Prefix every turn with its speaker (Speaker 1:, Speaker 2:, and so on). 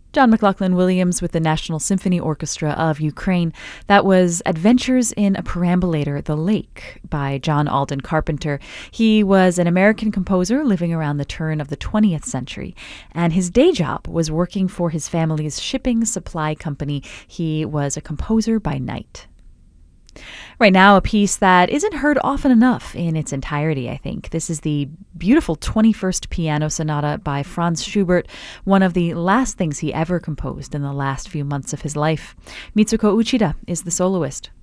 Speaker 1: John McLaughlin Williams with the National Symphony Orchestra of Ukraine. That was Adventures in a Perambulator, The Lake by John Alden Carpenter. He was an American composer living around the turn of the 20th century, and his day job was working for his family's shipping supply company. He was a composer by night. Right now, a piece that isn't heard often enough in its entirety, I think. This is the beautiful 21st Piano Sonata by Franz Schubert, one of the last things he ever composed in the last few months of his life. Mitsuko Uchida is the soloist.